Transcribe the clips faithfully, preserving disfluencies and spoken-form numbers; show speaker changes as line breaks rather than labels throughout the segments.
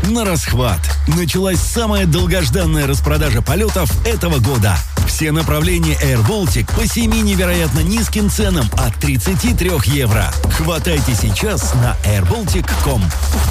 на расхват. Началась самая долгожданная распродажа полетов этого года. Все направления Air Baltic по семи невероятно низким ценам от тридцати трёх евро. Хватайте сейчас на эйр болтик точка ком.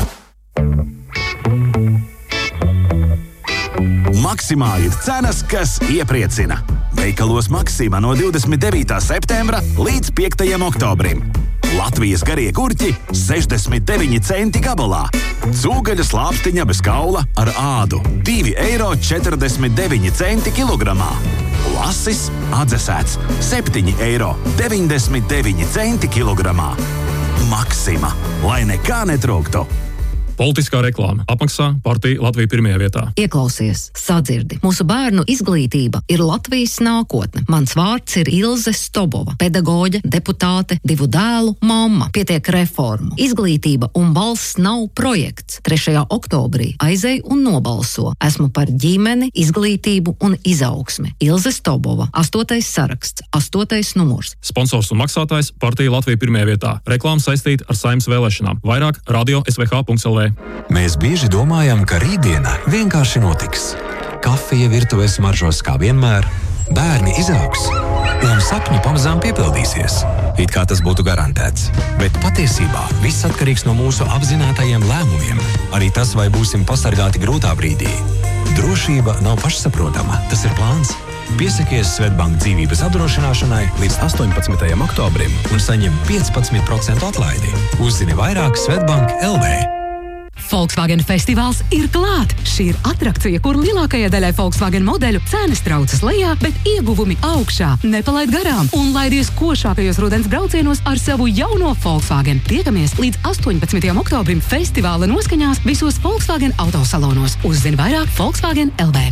Maksimā ir cenas, kas iepriecina. Veikalos Maksima no divdesmit devītā septembra līdz piektajam oktobrim. Latvijas garie gurķi sešdesmit deviņi centi gabalā. Cūgaļa slāpstiņa bez kaula ar ādu divi eiro četrdesmit deviņi centi kilogramā. Lasis atdzesēts septiņi eiro deviņdesmit deviņi centi kilogramā. Maksima, lai nekā netrūktu.
Politiskā reklāma. Apmaksā partija Latvija pirmajā vietā.
Ieklausies, sadzirdi. Mūsu bērnu izglītība ir Latvijas nākotne. Mans vārds ir Ilze Stobova, pedagoģe, deputāte, divu dēlu mamma. Pietiek reformu. Izglītība un balss nav projekts. trešajā oktobrī aizej un nobalso. Esmu par ģimeni, izglītību un izaugsmi. Ilze Stobova, astotais saraksts, astotais numurs.
Sponsors un maksātājs partija Latvija pirmajā vietā. Reklāma saistīta ar Saeimas vēlēšanām. Vairāk radio es ve ha punkts el ve.
Mēs bieži domājam, ka rītdiena vienkārši notiks. Kafija virtuves smaržos kā vienmēr, bērni izaugs un sapņi pamazām piepildīsies. It kā tas būtu garantēts. Bet patiesībā viss atkarīgs no mūsu apzinātajiem lēmumiem. Arī tas, vai būsim pasargāti grūtā brīdī. Drošība nav pašsaprotama, tas ir plāns. Piesakies Svetbank dzīvības apdrošināšanai līdz astoņpadsmitajam oktobrim un saņem piecpadsmit procentu atlaidi. Uzzini vairāk Svetbank punkts el ve.
Volkswagen festivāls ir klāt! Šī ir atrakcija, kur lielākajai daļai Volkswagen modeļu cenas traucas lejā, bet ieguvumi augšā. Nepalaid garām un laidies košākajos rudens braucienos ar savu jauno Volkswagen. Tiekamies līdz astoņpadsmitajam oktobrim festivāla noskaņās visos Volkswagen autosalonos. Uzzini vairāk Volkswagen punkts el ve.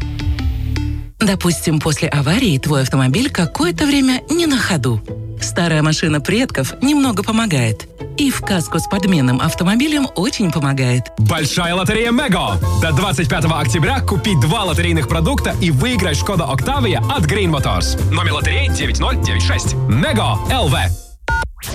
Допустим, после аварии твой автомобиль какое-то время не на ходу. Старая машина предков немного помогает. И в каско с подменным автомобилем очень помогает.
Большая лотерея Мего! До двадцать пятого октября купи два лотерейных продукта и выиграй Шкода Октавия от Green Motors. Номер лотереи девять ноль девять шесть. Мего точка эл ви.